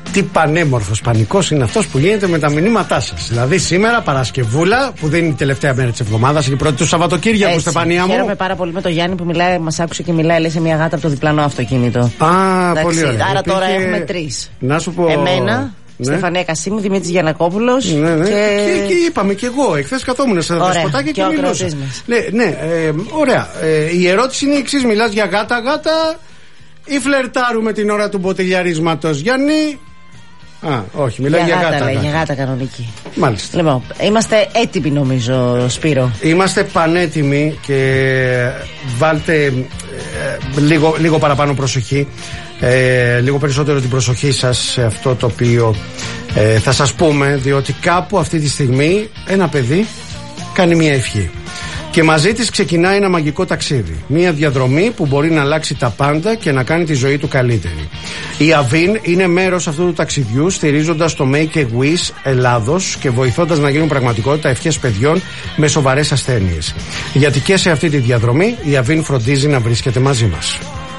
Τι πανέμορφος πανικός είναι αυτός που γίνεται με τα μηνύματά σας. Δηλαδή σήμερα Παρασκευούλα, που δεν είναι η τελευταία μέρα της εβδομάδας, η πρώτη του Σαββατοκύριακου, Στεφανία μου. Χαίρομαι πάρα πολύ με τον Γιάννη που μιλάει, μας άκουσε και μιλάει, λέει, σε μια γάτα από το διπλανό αυτοκίνητο. Α, πολύ ωραία. Άρα τώρα έχουμε τρεις. Να σου πω. Εμένα, Στεφανία Κασίμου, Δημήτρης Γιαννακόπουλος. Ναι. Και είπαμε κι εγώ, εχθές καθόμουν σε δεσποτάκι και μιλούσα. Ναι, ωραία. Η ερώτηση είναι η εξής: μιλάς για γάτα ή φλερτάρουμε την ώρα του μποτιλιαρίσματος, Γιάννη? Όχι, μιλάει για γάτα. Για γάτα κανονική. Μάλιστα. Λοιπόν, είμαστε έτοιμοι νομίζω, Σπύρο. Είμαστε πανέτοιμοι και βάλτε λίγο παραπάνω προσοχή. Λίγο περισσότερο την προσοχή σας σε αυτό το οποίο θα σας πούμε, διότι κάπου αυτή τη στιγμή ένα παιδί κάνει μια ευχή και μαζί της ξεκινάει ένα μαγικό ταξίδι, μια διαδρομή που μπορεί να αλλάξει τα πάντα και να κάνει τη ζωή του καλύτερη. Η Αβίν είναι μέρος αυτού του ταξιδιού, στηρίζοντας το Make a Wish Ελλάδος και βοηθώντας να γίνουν πραγματικότητα ευχές παιδιών με σοβαρές ασθένειες. Γιατί και σε αυτή τη διαδρομή η Αβίν φροντίζει να βρίσκεται μαζί μας.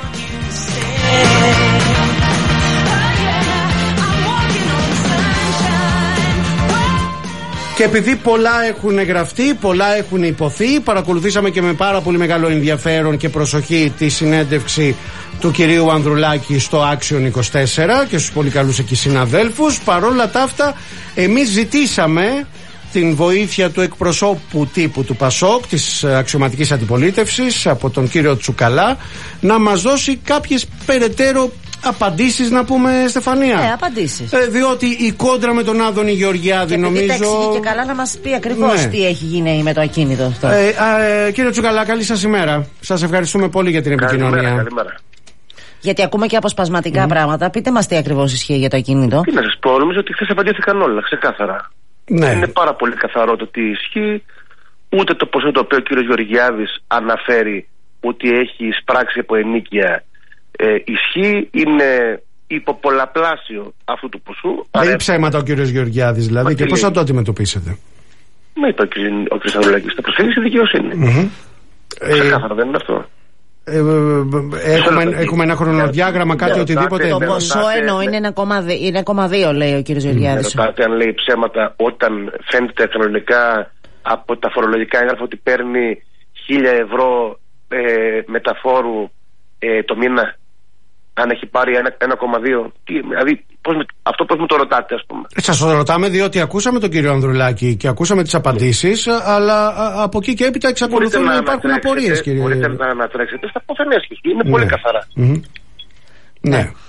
Και επειδή πολλά έχουν γραφτεί, πολλά έχουν υποθεί, παρακολουθήσαμε και με πάρα πολύ μεγάλο ενδιαφέρον και προσοχή τη συνέντευξη του κυρίου Ανδρουλάκη στο Action 24 και στους πολύ καλούς εκεί συναδέλφους. Παρόλα τα αυτά, εμείς ζητήσαμε την βοήθεια του εκπροσώπου τύπου του ΠΑΣΟΚ, της αξιωματικής αντιπολίτευσης, από τον κύριο Τσουκαλά, να μας δώσει κάποιες περαιτέρω απαντήσεις, να πούμε, Στεφανία. Απαντήσεις. Διότι η κόντρα με τον Άδωνη Γεωργιάδη, νομίζω. Και εξηγεί και καλά να μας πει ακριβώς τι έχει γίνει με το ακίνητο αυτό. Κύριε Τσουκαλά, καλή σας ημέρα. Σας ευχαριστούμε πολύ για την επικοινωνία. Καλημέρα. Γιατί ακούμε και αποσπασματικά πράγματα. Πείτε μας τι ακριβώς ισχύει για το ακίνητο. Τι να σας πω, νομίζω ότι χθες απαντήθηκαν όλα ξεκάθαρα. Ναι. Είναι πάρα πολύ καθαρό το τι ισχύει. Ούτε το ποσό το οποίο ο κύριος Γεωργιάδης αναφέρει ότι έχει εισπράξει από ενίκεια ισχύει, είναι υποπολαπλάσιο αυτού του ποσού. Λέει ψέματα ο κύριος Γεωργιάδης δηλαδή, και πώς θα το αντιμετωπίσετε? Με είπε ο κ. Ανδρουλάκης, θα προσφέρει στη δικαιοσύνη. Ξεκάθαρα δεν είναι αυτό. Έχουμε ένα χρονοδιάγραμμα, κάτι οτιδήποτε? Το ποσό εννοώ είναι 1,2 λέει ο κ. Γεωργιάδης. Ρωτάτε αν λέει ψέματα όταν φαίνεται κανονικά από τα φορολογικά έγγραφα ότι παίρνει 1.000 ευρώ μεταφόρου το μήνα, αν έχει πάρει 1,2. Δηλαδή αυτό πώς μου το ρωτάτε, ας πούμε? Σας το ρωτάμε διότι ακούσαμε τον κύριο Ανδρουλάκη και ακούσαμε τις απαντήσεις, αλλά από εκεί και έπειτα εξακολουθούν να υπάρχουν απορίες, κύριε. Μπορείτε να ανατρέξετε στα πόθεν έσχεση. Είναι πολύ καθαρά. Ναι.